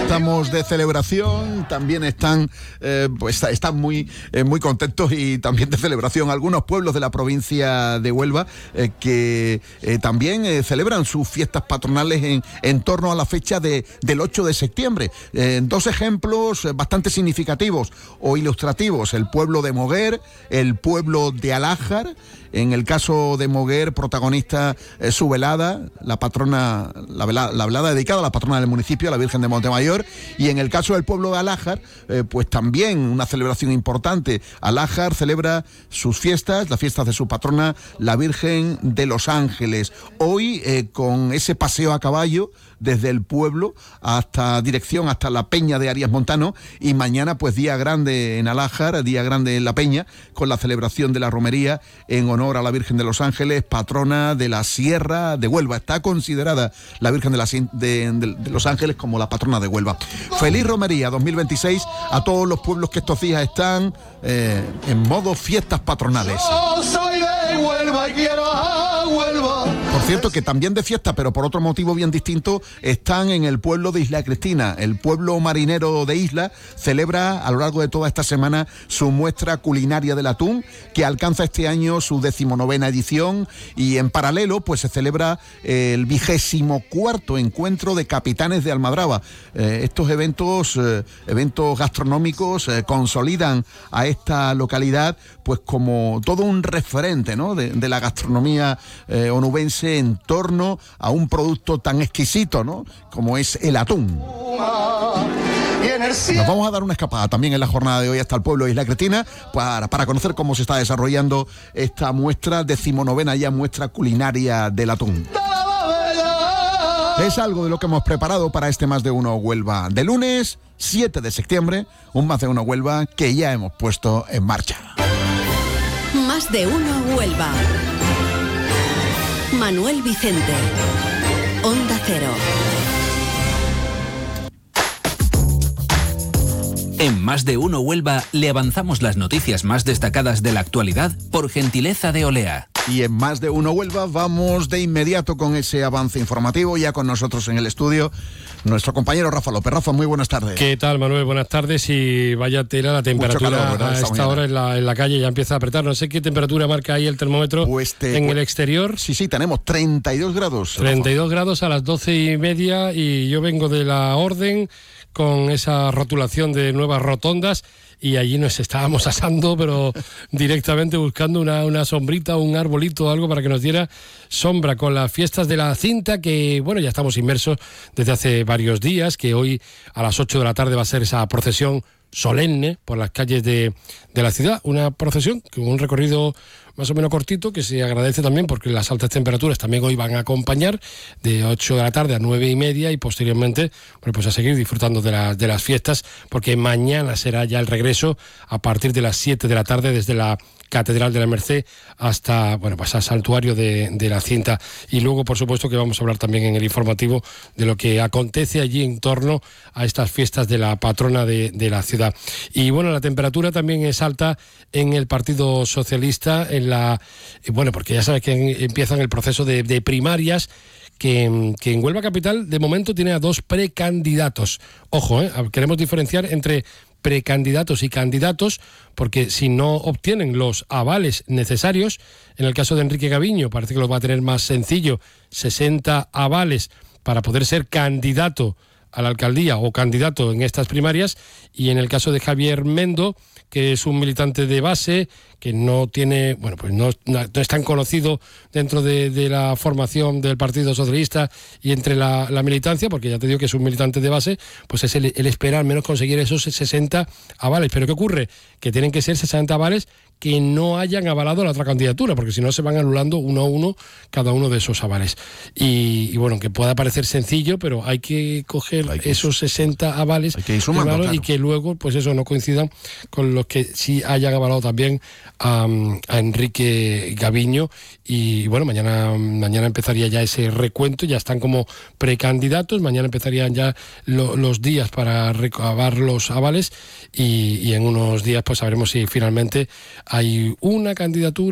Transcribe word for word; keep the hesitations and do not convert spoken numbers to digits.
Estamos de celebración, también están eh, pues están muy eh, muy contentos y también de celebración algunos pueblos de la provincia de Huelva eh, que eh, también eh, celebran sus fiestas patronales en, en torno a la fecha de, del ocho de septiembre. Eh, dos ejemplos eh, bastante significativos o ilustrativos: el pueblo de Moguer, el pueblo de Alájar. En el caso de Moguer, protagonista eh, su velada, la patrona, la velada, la velada dedicada a la patrona del municipio, a la Virgen de Montemayor. Y en el caso del pueblo de Alájar, eh, pues también una celebración importante. Alájar celebra sus fiestas, las fiestas de su patrona, la Virgen de los Ángeles. Hoy, eh, con ese paseo a caballo desde el pueblo hasta dirección hasta la Peña de Arias Montano, y mañana pues día grande en Alájar, día grande en la Peña, con la celebración de la romería en honor a la Virgen de los Ángeles, patrona de la Sierra de Huelva. Está considerada la Virgen de, la, de, de, de los Ángeles como la patrona de Huelva. Feliz romería dos mil veintiséis a todos los pueblos que estos días están eh, en modo fiestas patronales. Yo soy de Huelva y quiero a Huelva. Por cierto, que también de fiesta, pero por otro motivo bien distinto, están en el pueblo de Isla Cristina. El pueblo marinero de Isla celebra a lo largo de toda esta semana su muestra culinaria del atún, que alcanza este año su decimonovena edición, y en paralelo pues se celebra el vigésimo cuarto encuentro de capitanes de Almadraba. Eh, estos eventos, eh, eventos gastronómicos eh, consolidan a esta localidad pues como todo un referente, ¿no?, de, de la gastronomía eh, onubense en torno a un producto tan exquisito, ¿no?, como es el atún. Nos vamos a dar una escapada también en la jornada de hoy hasta el pueblo de Isla Cristina para, para conocer cómo se está desarrollando esta muestra, decimonovena ya muestra culinaria del atún. Es algo de lo que hemos preparado para este Más de Uno Huelva de lunes siete de septiembre, un Más de Uno Huelva que ya hemos puesto en marcha. Más de Uno Huelva. Manuel Vicente, Onda Cero. En Más de Uno Huelva le avanzamos las noticias más destacadas de la actualidad por gentileza de Olea. Y en Más de Uno Huelva vamos de inmediato con ese avance informativo, ya con nosotros en el estudio nuestro compañero Rafa López. Rafa, muy buenas tardes. ¿Qué tal, Manuel? Buenas tardes. Y vaya tela, la temperatura calor, a esta, esta hora en la, en la calle ya empieza a apretar. No sé qué temperatura marca ahí el termómetro pues te, en pues, el exterior. Sí, sí, tenemos treinta y dos grados. treinta y dos Rafa. Grados a las doce y media, y yo vengo de la Orden con esa rotulación de nuevas rotondas, y allí nos estábamos asando, pero directamente buscando una, una sombrita, un arbolito, algo para que nos diera sombra, con las fiestas de la cinta, que bueno, ya estamos inmersos desde hace varios días, que hoy a las ocho de la tarde va a ser esa procesión solemne por las calles de, de la ciudad, una procesión con un recorrido más o menos cortito, que se agradece también porque las altas temperaturas también hoy van a acompañar, de ocho de la tarde a nueve y media, y posteriormente bueno, pues a seguir disfrutando de, la, de las fiestas, porque mañana será ya el regreso a partir de las siete de la tarde desde la Catedral de la Merced hasta, bueno, pues al Santuario de, de la Cinta. Y luego, por supuesto, que vamos a hablar también en el informativo de lo que acontece allí en torno a estas fiestas de la patrona de, de la ciudad. Y bueno, la temperatura también es alta en el Partido Socialista, en la, bueno, porque ya sabes que empiezan el proceso de, de primarias, Que, que en Huelva Capital de momento tiene a dos precandidatos. Ojo, ¿eh? Queremos diferenciar entre precandidatos y candidatos, porque si no obtienen los avales necesarios, en el caso de Enrique Gaviño parece que los va a tener más sencillo, sesenta avales para poder ser candidato a la alcaldía o candidato en estas primarias, y en el caso de Javier Mendo, que es un militante de base, que no tiene, bueno, pues no, no es tan conocido dentro de, de la formación del Partido Socialista y entre la, la militancia, porque ya te digo que es un militante de base, pues es el, el esperar al menos conseguir esos sesenta avales. Pero ¿qué ocurre? Que tienen que ser sesenta avales que no hayan avalado la otra candidatura, porque si no se van anulando uno a uno cada uno de esos avales. Y, y bueno, que pueda parecer sencillo, pero hay que coger hay que esos sesenta avales, hay que ir sumando, claro, y que luego, pues eso, no coincidan con los que sí hayan avalado también a, a Enrique Gaviño. Y bueno, mañana, mañana empezaría ya ese recuento, ya están como precandidatos, mañana empezarían ya lo, los días para recabar los avales, y, y en unos días pues sabremos si finalmente hay una candidatura